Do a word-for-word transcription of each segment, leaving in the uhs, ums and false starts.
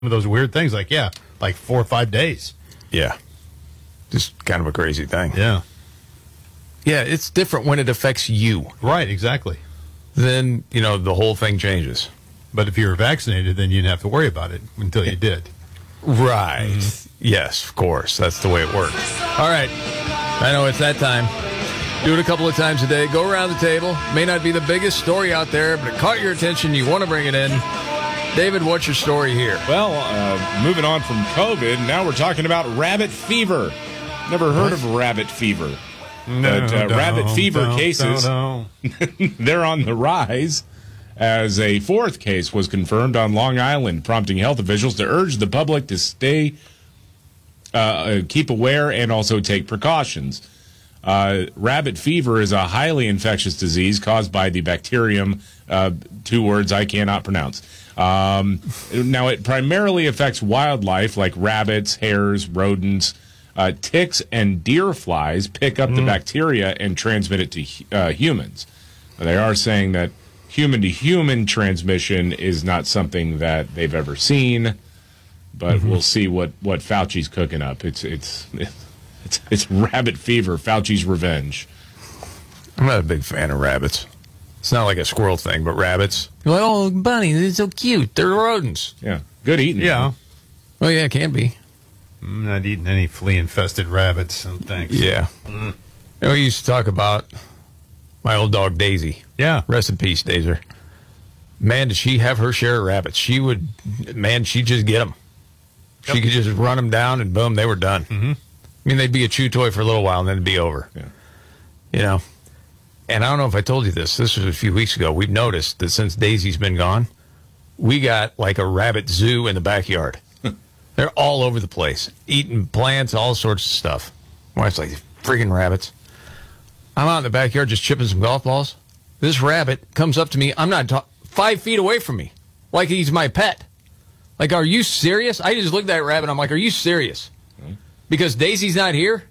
of those weird things. Like, yeah, like four or five days. Yeah. Just kind of a crazy thing. Yeah. Yeah, it's different when it affects you. Right, exactly. Then, you know, the whole thing changes. But if you were vaccinated, then you didn't have to worry about it until you did. Right. Mm-hmm. Yes, of course. That's the way it works. All right. I know it's that time. Do it a couple of times a day. Go around the table. May not be the biggest story out there, but it caught your attention. You want to bring it in. David, what's your story here? Well, uh, moving on from COVID, now we're talking about rabbit fever. Never heard what? of rabbit fever. No, but uh, don't, rabbit fever don't, cases, don't, don't. they're on the rise, as a fourth case was confirmed on Long Island, prompting health officials to urge the public to stay, uh, keep aware, and also take precautions. Uh, rabbit fever is a highly infectious disease caused by the bacterium, uh, two words I cannot pronounce. Um, now, it primarily affects wildlife like rabbits, hares, rodents. Uh, ticks and deer flies pick up mm. the bacteria and transmit it to uh, humans. They are saying that human-to-human transmission is not something that they've ever seen, but mm-hmm. we'll see what, what Fauci's cooking up. It's it's it's it's rabbit fever, Fauci's revenge. I'm not a big fan of rabbits. It's not like a squirrel thing, but rabbits. You're like, oh, bunny, they're so cute. They're rodents. Yeah, good eating. Yeah. Oh, yeah, it can be. I'm not eating any flea-infested rabbits, no thanks. Yeah. Mm. You know, we used to talk about my old dog, Daisy. Yeah. Rest in peace, Daisy. Man, did she have her share of rabbits. She would, man, she'd just get them. Yep. She could just run them down, and boom, they were done. Mm-hmm. I mean, they'd be a chew toy for a little while, and then it'd be over. Yeah. You know? And I don't know if I told you this. This was a few weeks ago. We've noticed that since Daisy's been gone, we got like a rabbit zoo in the backyard. They're all over the place, eating plants, all sorts of stuff. My wife's like, freaking rabbits. I'm out in the backyard just chipping some golf balls. This rabbit comes up to me. I'm not ta- five feet away from me, like he's my pet. Like, are you serious? I just looked at that rabbit. I'm like, are you serious? Mm-hmm. Because Daisy's not here?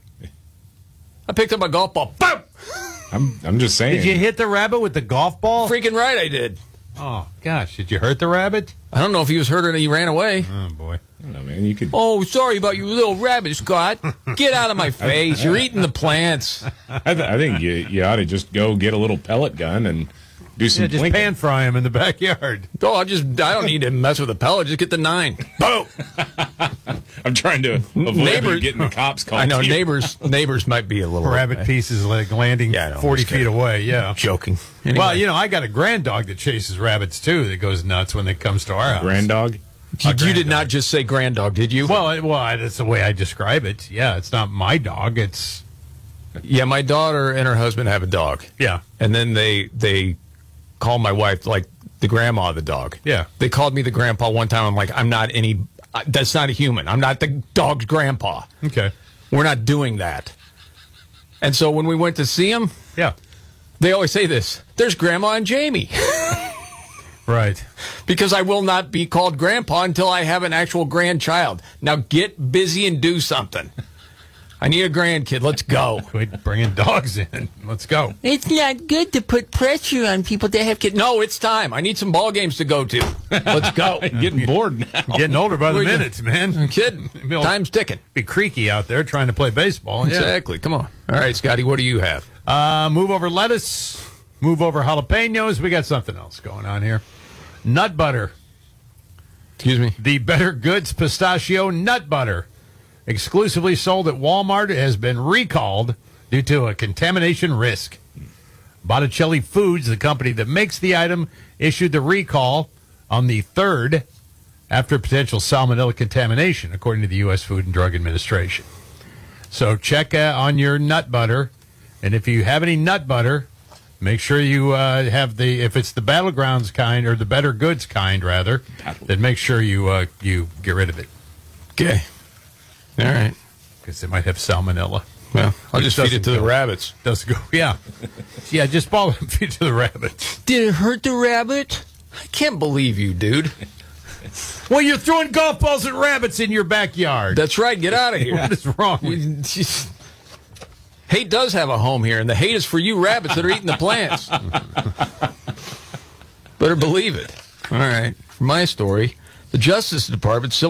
I picked up a golf ball. Boom! I'm, I'm just saying. Did you hit the rabbit with the golf ball? Freaking right I did. Oh, gosh. Did you hurt the rabbit? I don't know if he was hurt or he ran away. Oh, boy. I don't know, man. You could. Oh, sorry about you little rabbit, Scott. Get out of my face. You're eating the plants. I, th- I think you, you ought to just go get a little pellet gun and do some yeah, just plinking. pan fry him in the backyard. Oh, I just I don't need to mess with a pellet. Just get the nine. Boom. I'm trying to avoid neighbors, getting the cops called. I know to you. neighbors. Neighbors might be a little rabbit okay. pieces like landing yeah, forty feet away. Yeah, I'm joking. Anyway. Well, you know, I got a grand dog that chases rabbits too. That goes nuts when it comes to our house. Grand dog. You, you did not just say grand dog, did you? Well, it, well, that's the way I describe it. Yeah, it's not my dog. It's yeah, my daughter and her husband have a dog. Yeah, and then they they call my wife like the grandma of the dog. Yeah, they called me the grandpa one time. I'm like, I'm not any. That's not a human. I'm not the dog's grandpa. Okay, we're not doing that. And so when we went to see him, yeah, they always say this. There's Grandma and Jamie. Right. Because I will not be called grandpa until I have an actual grandchild. Now get busy and do something. I need a grandkid. Let's go. Quit bringing dogs in. Let's go. It's not good to put pressure on people that have kids. No, it's time. I need some ball games to go to. Let's go. Getting bored now. Getting older by the We're minutes, man. I'm kidding. Time's ticking. Be creaky out there trying to play baseball. Exactly. Yeah. Come on. All right, Scotty, what do you have? Uh, move over lettuce. Move over jalapenos. We got something else going on here. Nut butter. Excuse me? The Better Goods pistachio nut butter, exclusively sold at Walmart, has been recalled due to a contamination risk. Botticelli Foods, the company that makes the item, issued the recall on the third after potential salmonella contamination, according to the U S Food and Drug Administration. So check uh, on your nut butter, and if you have any nut butter, make sure you uh, have the, if it's the Battlegrounds kind, or the Better Goods kind, rather, then make sure you uh, you get rid of it. Okay. All right. Because it might have salmonella. Well, I'll just feed it to the go. rabbits. Does go, yeah. Yeah, just ball and feed it to the rabbits. Did it hurt the rabbit? I can't believe you, dude. Well, you're throwing golf balls at rabbits in your backyard. That's right. Get out of here. What is wrong with you? Hate does have a home here, and the hate is for you rabbits that are eating the plants. Better believe it. All right. For my story, The Justice Department still